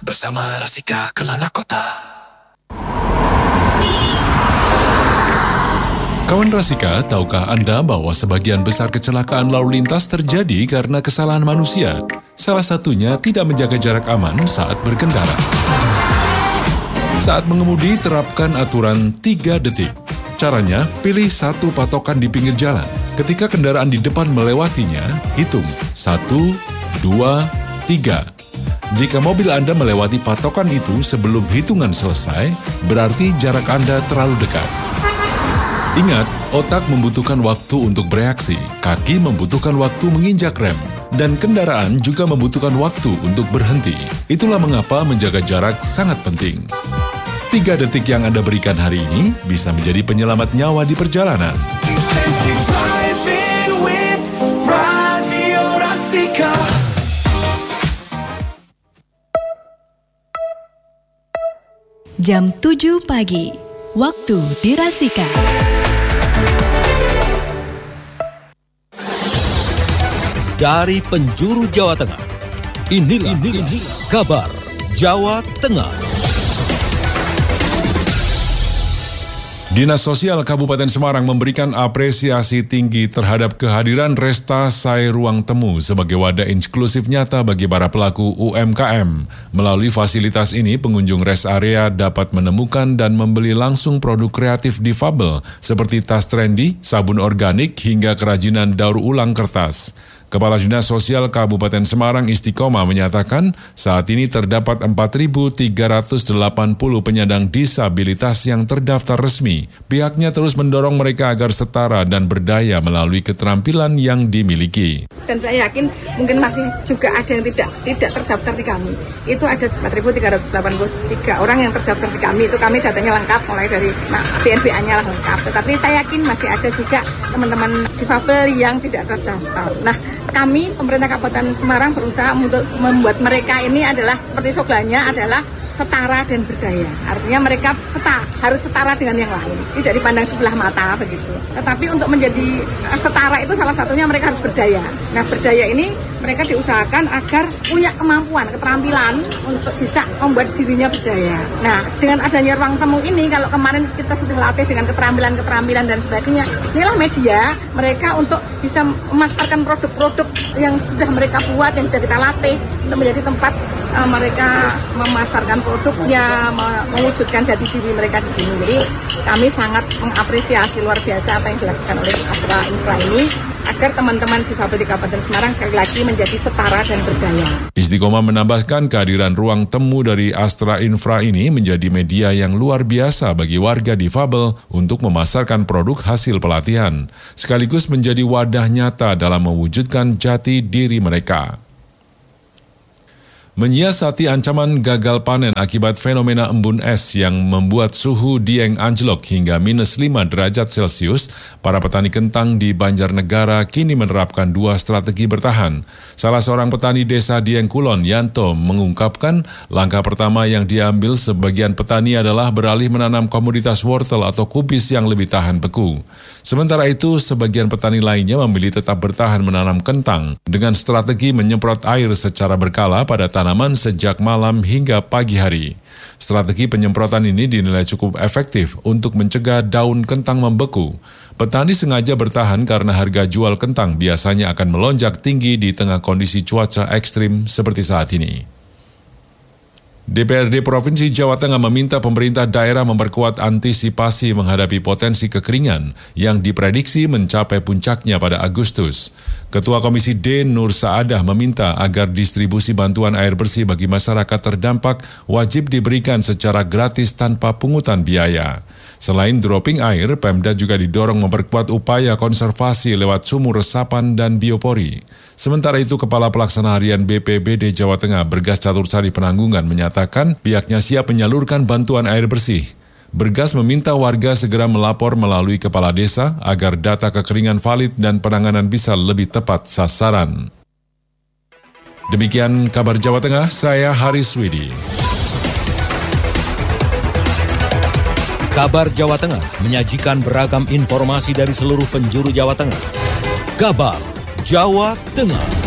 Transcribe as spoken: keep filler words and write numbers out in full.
bersama Rasika Kelana Kota. Kawan Rasika, tahukah Anda bahwa sebagian besar kecelakaan lalu lintas terjadi karena kesalahan manusia? Salah satunya tidak menjaga jarak aman saat berkendara. Saat mengemudi, terapkan aturan tiga detik. Caranya, pilih satu patokan di pinggir jalan. Ketika kendaraan di depan melewatinya, hitung satu, dua, tiga. Jika mobil Anda melewati patokan itu sebelum hitungan selesai, berarti jarak Anda terlalu dekat. Ingat, otak membutuhkan waktu untuk bereaksi, kaki membutuhkan waktu menginjak rem, dan kendaraan juga membutuhkan waktu untuk berhenti. Itulah mengapa menjaga jarak sangat penting. Tiga detik yang Anda berikan hari ini bisa menjadi penyelamat nyawa di perjalanan. Jam tujuh pagi, waktu di Rasika. Dari penjuru Jawa Tengah, inilah, inilah kabar Jawa Tengah. Dinas Sosial Kabupaten Semarang memberikan apresiasi tinggi terhadap kehadiran Resta Sai Ruang Temu sebagai wadah inklusif nyata bagi para pelaku U M K M. Melalui fasilitas ini, pengunjung rest area dapat menemukan dan membeli langsung produk kreatif difabel seperti tas trendy, sabun organik, hingga kerajinan daur ulang kertas. Kepala Dinas Sosial Kabupaten Semarang Istiqomah menyatakan saat ini terdapat empat ribu tiga ratus delapan puluh penyandang disabilitas yang terdaftar resmi. Pihaknya terus mendorong mereka agar setara dan berdaya melalui keterampilan yang dimiliki. Dan saya yakin mungkin masih juga ada yang tidak tidak terdaftar di kami. Itu ada empat ribu tiga ratus delapan puluh tiga orang yang terdaftar di kami. Itu kami datanya lengkap mulai dari nah, B N B A-nya lah lengkap. Tetapi saya yakin masih ada juga teman-teman difabel yang tidak terdaftar. Nah, kami, pemerintah Kabupaten Semarang berusaha untuk membuat mereka ini adalah, seperti slogannya adalah setara dan berdaya. Artinya mereka setara, harus setara dengan yang lain. Tidak dipandang sebelah mata begitu. Tetapi untuk menjadi setara itu salah satunya mereka harus berdaya. Nah, berdaya ini mereka diusahakan agar punya kemampuan, keterampilan untuk bisa membuat dirinya berdaya. Nah, dengan adanya ruang temu ini, kalau kemarin kita sudah latih dengan keterampilan-keterampilan dan sebagainya, inilah media mereka untuk bisa memasarkan produk-produk yang sudah mereka buat, yang sudah kita latih, untuk menjadi tempat uh, mereka memasarkan produknya, mewujudkan jati diri mereka di sini. Jadi kami sangat mengapresiasi luar biasa apa yang dilakukan oleh Astra Infra ini, agar teman-teman difabel di Kabupaten Semarang sekali lagi menjadi setara dan berdaya. Istiqomah menambahkan kehadiran ruang temu dari Astra Infra ini menjadi media yang luar biasa bagi warga difabel untuk memasarkan produk hasil pelatihan, sekaligus menjadi wadah nyata dalam mewujudkan jati diri mereka. Menyiasati ancaman gagal panen akibat fenomena embun es yang membuat suhu Dieng anjlok hingga minus lima derajat Celcius, para petani kentang di Banjarnegara kini menerapkan dua strategi bertahan. Salah seorang petani desa Dieng Kulon, Yanto, mengungkapkan langkah pertama yang diambil sebagian petani adalah beralih menanam komoditas wortel atau kubis yang lebih tahan beku. Sementara itu, sebagian petani lainnya memilih tetap bertahan menanam kentang dengan strategi menyemprot air secara berkala pada tanaman sejak malam hingga pagi hari. Strategi penyemprotan ini dinilai cukup efektif untuk mencegah daun kentang membeku. Petani sengaja bertahan karena harga jual kentang biasanya akan melonjak tinggi di tengah kondisi cuaca ekstrim seperti saat ini. D P R D Provinsi Jawa Tengah meminta pemerintah daerah memperkuat antisipasi menghadapi potensi kekeringan yang diprediksi mencapai puncaknya pada Agustus. Ketua Komisi D Nur Saadah meminta agar distribusi bantuan air bersih bagi masyarakat terdampak wajib diberikan secara gratis tanpa pungutan biaya. Selain dropping air, Pemda juga didorong memperkuat upaya konservasi lewat sumur resapan dan biopori. Sementara itu, Kepala Pelaksana Harian B P B D Jawa Tengah Bergas Catursari Penanggungan menyatakan pihaknya siap menyalurkan bantuan air bersih. Bergas meminta warga segera melapor melalui Kepala Desa agar data kekeringan valid dan penanganan bisa lebih tepat sasaran. Demikian kabar Jawa Tengah, saya Haris Widi. Kabar Jawa Tengah menyajikan beragam informasi dari seluruh penjuru Jawa Tengah. Kabar Jawa Tengah.